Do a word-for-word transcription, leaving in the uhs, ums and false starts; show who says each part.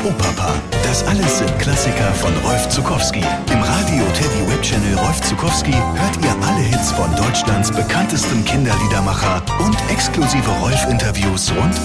Speaker 1: Oh Papa. Das alles sind Klassiker von Rolf Zuckowski. Im Radio Teddy Web Channel Rolf Zuckowski hört ihr alle Hits von Deutschlands bekanntestem Kinderliedermacher und exklusive Rolf-Interviews rund